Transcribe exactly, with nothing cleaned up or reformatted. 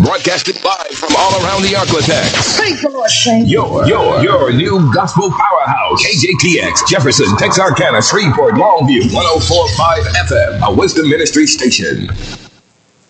Broadcasting live from all around the Arklatex. Praise the Lord, saints. Your, your, your new gospel powerhouse. K J T X, Jefferson, Texarkana, Shreveport, Longview, one oh four point five F M, a Wisdom Ministry station.